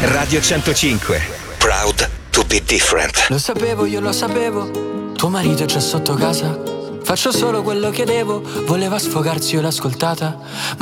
Radio 105. Proud to be different. Lo sapevo, io lo sapevo. Tuo marito è già sotto casa. Faccio solo quello che devo. Voleva sfogarsi, io l'ho ascoltata.